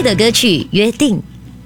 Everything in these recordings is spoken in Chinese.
会的歌曲约定。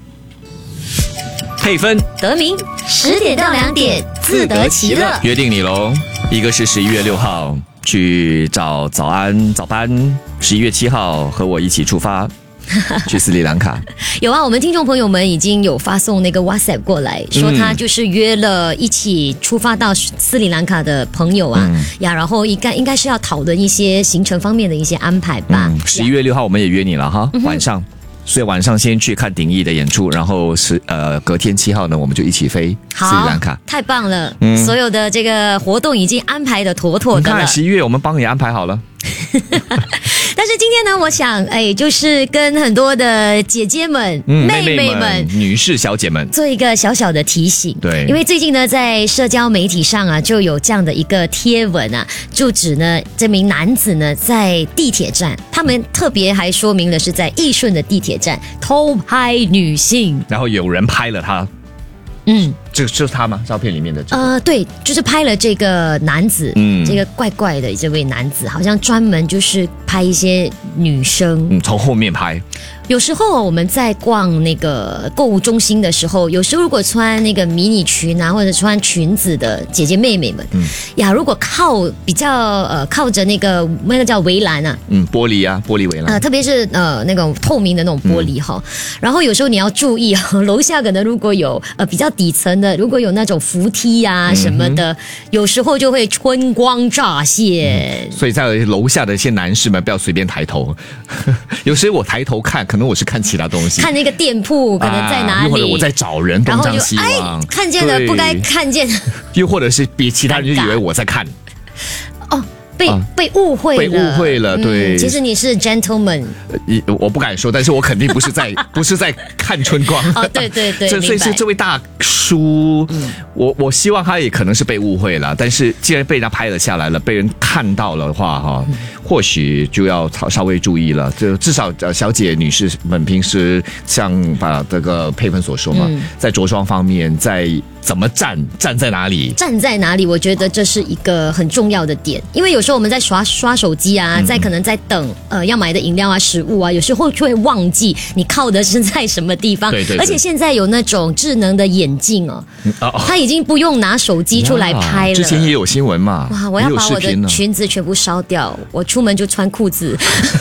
配分得名10点到2点，自得其乐。 约定你喽，一个是11月6号去找早安早班，11月7号和我一起出发去斯里兰卡。 有啊，我们听众朋友们已经有发送那个 WhatsApp 过来，说他就是约了一起出发到斯里兰卡的朋友啊，然后应该是要讨论一些行程方面的一些安排吧。 11月6号我们也约你了哈，晚上。所以晚上先去看鼎艺的演出，然后隔天7号呢，我们就一起飞斯里兰卡。 太棒了！所有的这个活动已经安排的妥妥的了。 你看11月我们帮你安排好了。 但是今天呢，我想就是跟很多的姐姐们、妹妹们、 女士小姐们做一个小小的提醒。 对， 因为最近呢，在社交媒体上啊，就有这样的一个贴文啊，就指呢这名男子呢在地铁站，他们特别还说明了是在义顺的地铁站偷拍女性， 然后有人拍了他。这就是他吗？照片里面的对，就是拍了这个男子，这个怪怪的这位男子，好像专门就是拍一些女生， 从后面拍。 有时候我们在逛那个购物中心的时候，有时候如果穿那个迷你裙啊，或者穿裙子的姐姐妹妹们，如果比较靠着那个叫围栏啊， 玻璃围栏， 特别是那种透明的那种玻璃哈，然后有时候你要注意楼下可能如果有比较底层的，如果有那种扶梯啊什么的，有时候就会春光乍现。 所以在楼下的一些男士们不要随便抬头，有时我抬头看，可能我是看其他东西， 看那个店铺可能在哪里， 又或者我在找人，东张西望， 看见了不该看见， 又或者是比其他人就以为我在看。 被误会了， 对。 其实你是 gentleman， 我不敢说，但是我肯定不是在看春光。 对， 所以是这位大叔，我希望他也可能是被误会了，但是既然被人家拍了下来了，被人看到了的话或许就要稍微注意了。就至少小姐女士们平时像把这个配分所说嘛，在着装方面，在怎么站在哪里， 我觉得这是一个很重要的点。因为有时候我们在刷手机啊，可能在等要买的饮料啊、食物啊，有时候就会忘记你靠的是在什么地方。对，而且现在有那种智能的眼镜他已经不用拿手机出来拍了。 之前也有新闻嘛， 哇！我要把我的裙子全部烧掉，我出门就穿裤子，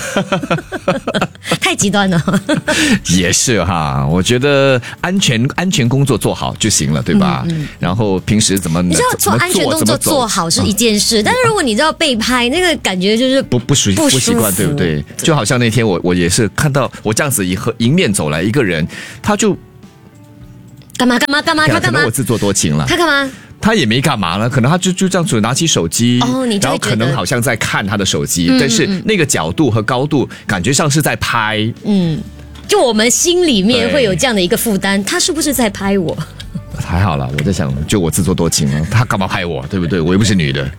太极端了。 也是哈，我觉得安全工作做好就行了，对吧？然后平时怎么你知道做安全动作做好是一件事，但是如果你知道被拍，那个感觉就是不习惯， 对不对？就好像那天我也是看到我这样子迎面走来一个人，他就干嘛？他干嘛？ 可能我自作多情了。 他干嘛？ 他也没干嘛了，可能他就这样子拿起手机，然后可能好像在看他的手机，但是那个角度和高度感觉上是在拍。 就我们心里面会有这样的一个负担，他是不是在拍我？ 还好啦，我在想，就我自作多情了，他干嘛拍我，对不对？我又不是女的。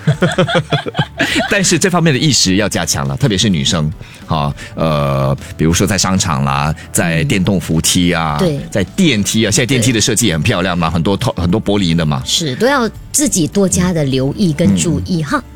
但是这方面的意识要加强了，特别是女生比如说在商场啦，在电动扶梯啊，在电梯啊，现在电梯的设计也很漂亮嘛，很多玻璃的嘛， 是都要自己多加的留意跟注意哈。